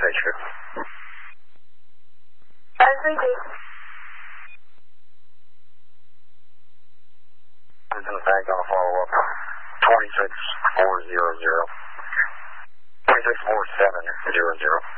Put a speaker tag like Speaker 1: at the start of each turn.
Speaker 1: picture. In fact, I'll follow up 26400. 26470.